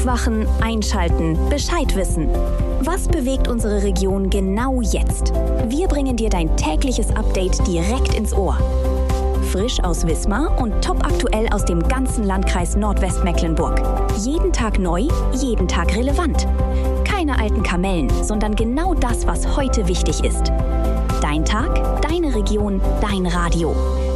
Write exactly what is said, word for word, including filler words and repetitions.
Aufwachen, einschalten, Bescheid wissen. Was bewegt unsere Region genau jetzt? Wir bringen dir dein tägliches Update direkt ins Ohr. Frisch aus Wismar und topaktuell aus dem ganzen Landkreis Nordwestmecklenburg. Jeden Tag neu, jeden Tag relevant. Keine alten Kamellen, sondern genau das, was heute wichtig ist. Dein Tag, deine Region, dein Radio.